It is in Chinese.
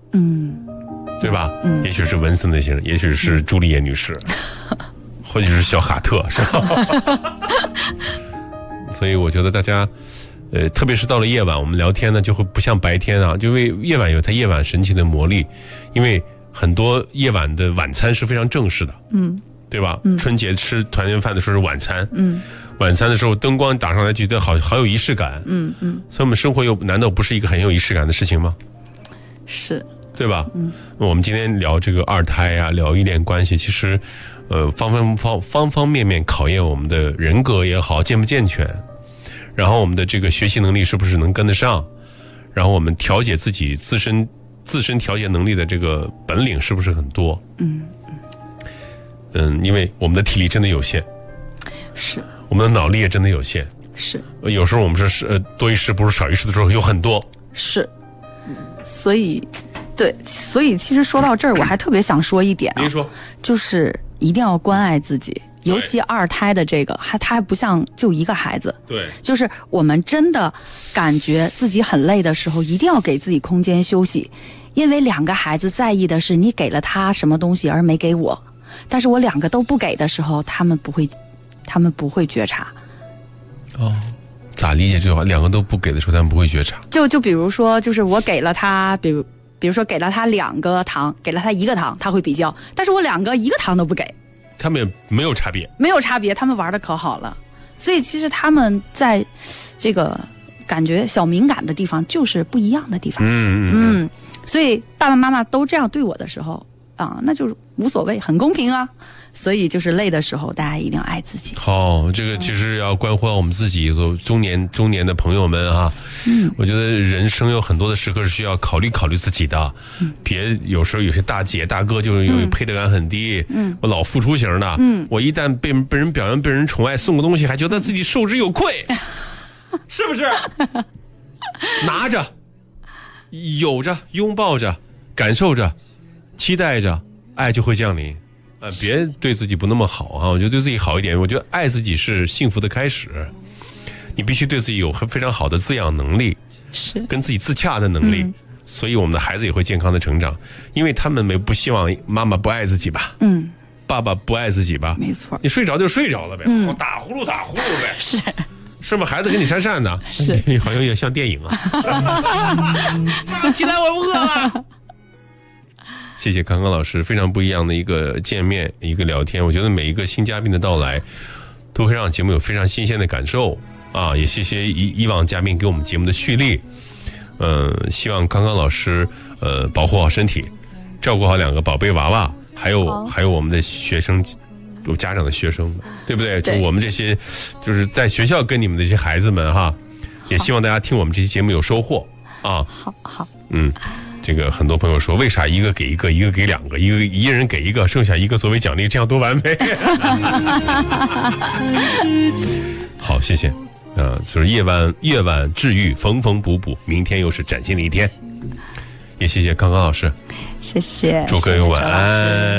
对吧？也许是文森特先生，也许是朱丽叶女士，或者是小哈特，是吧？所以我觉得大家，特别是到了夜晚，我们聊天呢就会不像白天啊，就因为夜晚有它夜晚神奇的魔力，因为很多夜晚的晚餐是非常正式的，对吧？春节吃团圆饭的时候是晚餐，晚餐的时候灯光打上来，觉得好有仪式感，所以我们生活难道不是一个很有仪式感的事情吗？ 是， 对吧？我们今天聊这个二胎啊，聊依恋关系，其实，方方面面考验我们的人格也好，健不健全，然后我们的这个学习能力是不是能跟得上，然后我们调节自己自身调节能力的这个本领是不是很多？因为我们的体力真的有限， 是， 我们的脑力也真的有限， 是， 有时候我们是多一事不如少一事的时候有很多， 是，所以其实说到这儿，我还特别想说一点啊， 您说， 就是一定要关爱自己，尤其二胎的这个，他还不像就一个孩子， 对， 就是我们真的感觉自己很累的时候，一定要给自己空间休息，因为两个孩子在意的是你给了他什么东西而没给我，但是我两个都不给的时候，他们不会觉察。 哦，咋理解这句话？两个都不给的时候，他们不会觉察。 就比如说，就是我给了他，比如说给了他2个糖，给了他1个糖，他会比较，但是我2个1个糖都不给， 他们也没有差别， 他们玩的可好了。所以其实他们在这个感觉小敏感的地方就是不一样的地方。所以爸爸妈妈都这样对我的时候啊，那就是无所谓，很公平啊。所以就是累的时候，大家一定要爱自己。 好，这个其实要关乎到我们自己和中年的朋友们哈。我觉得人生有很多的时刻是需要考虑自己的，别有时候有些大姐大哥就是有配得感很低，我老付出型的，我一旦被人表扬被人宠爱送个东西，还觉得自己受之有愧，是不是？拿着，有着，拥抱着，感受着，期待着，爱就会降临。别对自己不那么好啊！我觉得对自己好一点。我觉得爱自己是幸福的开始。你必须对自己有非常好的滋养能力， 是跟自己自洽的能力。所以我们的孩子也会健康的成长，因为他们不希望妈妈不爱自己吧？爸爸不爱自己吧？ 没错。 你睡着就睡着了呗，打呼噜呗。是吗？孩子跟你讪讪的， 是好像有点像电影啊。起来，我饿了。谢谢康康老师，非常不一样的一个见面，一个聊天。我觉得每一个新嘉宾的到来，都会让节目有非常新鲜的感受啊！也谢谢以往嘉宾给我们节目的蓄力。希望康康老师保护好身体，照顾好2个宝贝娃娃，还有我们的学生，有家长的学生，对不对？就我们这些，就是在学校跟你们的这些孩子们哈，也希望大家听我们这期节目有收获啊！ 好， 这个很多朋友说，为啥一个给1个，一个给2个，一人给1个，剩下1个作为奖励，这样多完美。好，谢谢。就是夜晚治愈，缝缝补补，明天又是崭新的一天。也谢谢康康老师， 谢谢， 祝各位晚安。